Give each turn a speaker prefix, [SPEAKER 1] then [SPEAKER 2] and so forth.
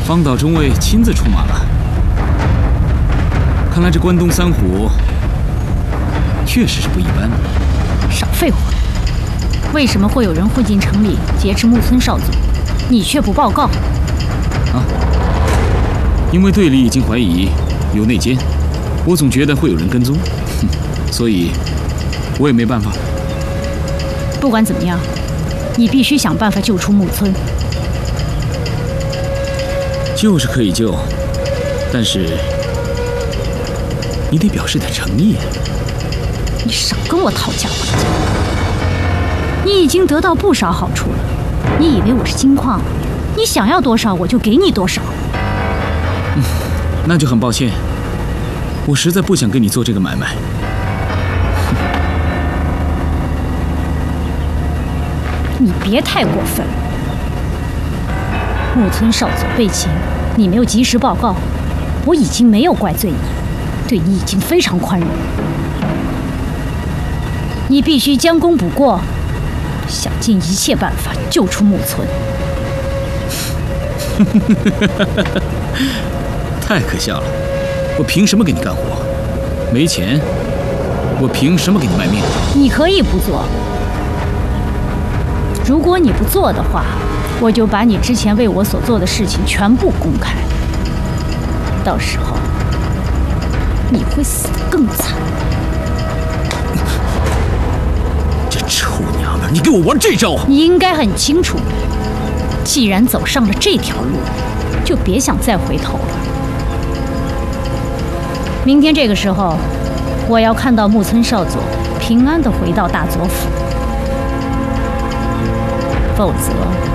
[SPEAKER 1] 方岛中尉亲自出马了，看来这关东三虎确实是不一般。
[SPEAKER 2] 少废话！为什么会有人混进城里劫持木村少佐，你却不报告？
[SPEAKER 1] 啊，因为队里已经怀疑有内奸，我总觉得会有人跟踪，所以我也没办法。
[SPEAKER 2] 不管怎么样，你必须想办法救出木村。
[SPEAKER 1] 救是可以救，但是你得表示点诚意。
[SPEAKER 2] 你少跟我讨价还价！你已经得到不少好处了，你以为我是金矿？你想要多少我就给你多少。
[SPEAKER 1] 那就很抱歉，我实在不想跟你做这个买卖。
[SPEAKER 2] 你别太过分了。木村少佐被擒，你没有及时报告，我已经没有怪罪你，对你已经非常宽容。你必须将功补过，想尽一切办法救出木村。
[SPEAKER 1] 太可笑了！我凭什么给你干活？没钱，我凭什么给你卖命？
[SPEAKER 2] 你可以不做，如果你不做的话，我就把你之前为我所做的事情全部公开。到时候你会死得更惨。
[SPEAKER 1] 这臭娘们，你给我玩这招啊！
[SPEAKER 2] 你应该很清楚，既然走上了这条路，就别想再回头了。明天这个时候，我要看到木村少佐平安地回到大佐府，否则